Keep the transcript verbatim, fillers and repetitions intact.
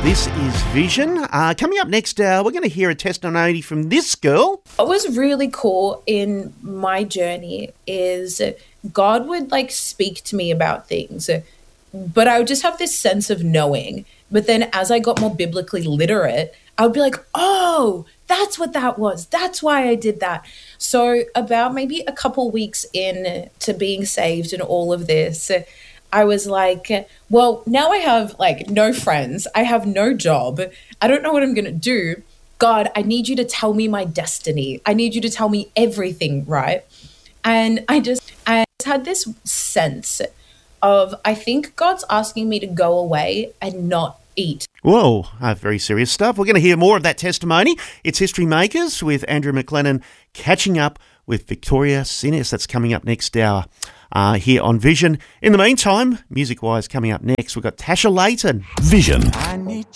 This is Vision. Uh, coming up next, uh, we're going to hear a testimony from this girl. What was really cool in my journey is God would like speak to me about things, but I would just have this sense of knowing. But then as I got more biblically literate, I would be like, oh, that's what that was. That's why I did that. So about maybe a couple weeks in to being saved and all of this, I was like, well, now I have like no friends. I have no job. I don't know what I'm going to do. God, I need you to tell me my destiny. I need you to tell me everything, right? And I just, I just had this sense of, I think God's asking me to go away and not eat. Whoa, uh, very serious stuff. We're going to hear more of that testimony. It's History Makers with Andrew McLennan catching up with Victoria Sinis. That's coming up next hour uh, here on Vision. In the meantime, music-wise, coming up next, we've got Tasha Layton. Vision.